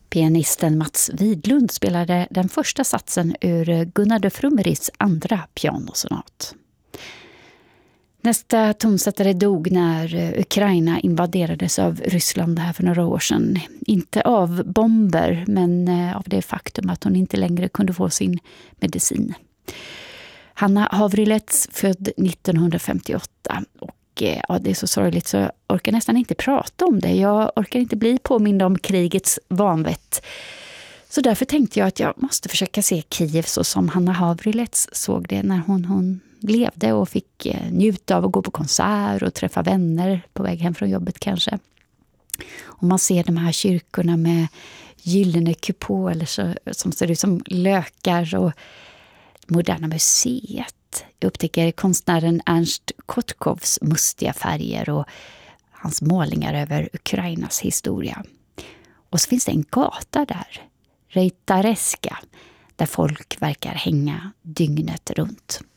Pianisten Mats Widlund spelade den första satsen ur Gunnar de Frummeris andra pianosonat. Nästa tonsättare dog när Ukraina invaderades av Ryssland här för några år sedan. Inte av bomber, men av det faktum att hon inte längre kunde få sin medicin. Hanna Havrilets, född 1958, och ja, det är så sorgligt så jag orkar nästan inte prata om det. Jag orkar inte bli påmind om krigets vanvett. Så därför tänkte jag att jag måste försöka se Kiev så som Hanna Havrilets såg det när hon levde och fick njuta av att gå på konsert och träffa vänner på väg hem från jobbet kanske. Och man ser de här kyrkorna med gyllene kupoler som ser ut som lökar och Moderna museet. Jag upptäcker konstnären Ernst Kotkovs mustiga färger och hans målningar över Ukrainas historia. Och så finns det en gata där, Reitareska, där folk verkar hänga dygnet runt.